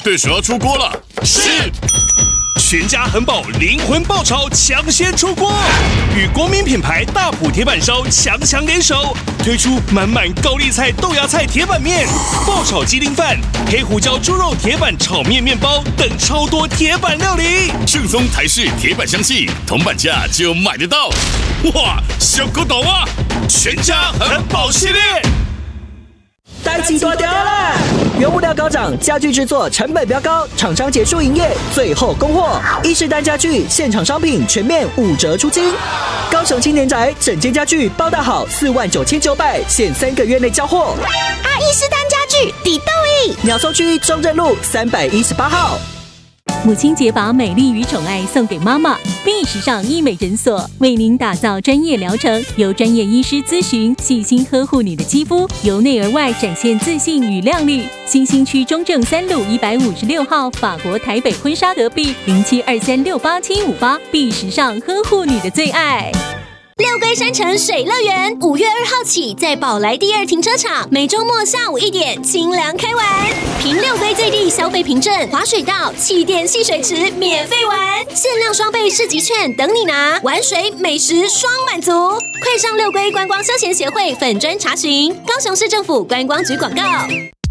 对手要出锅了。 是。全家恒宝灵魂爆炒抢先出锅，与国民品牌大埔铁板烧强联手，推出满满高丽菜豆芽菜铁板面、爆炒鸡丁饭、黑胡椒猪肉铁板炒面面包等超多铁板料理， 正宗台式铁板香气，铜板价就买得到。哇，小狗懂啊！全家恒宝系列。 代志大条啦！原物料高涨，家具制作成本飙高，厂商结束营业，最后供货。伊势丹家具现场商品全面5折出清。高雄青年宅整间家具包大好，49900，限3个月内交货。 伊势丹家具底到位， 鸟松区中正路318号。 母亲节把美丽与宠爱送给妈妈，冰时尚医美诊所为您打造专业疗程，由专业医师咨询，细心呵护你的肌肤，由内而外展现自信与亮丽。新兴区中正3路156号，法国台北婚纱隔壁0723687558，冰时尚呵护你的最爱。 六龟山城水乐园5月2号起，在宝来第2停车场，每周末下午1点清凉开玩，凭六龟最低消费凭证，滑水道、气垫戏水池免费玩，限量双倍市集券等你拿，玩水美食双满足。快上六龟观光休闲协会粉专查询，高雄市政府观光局广告。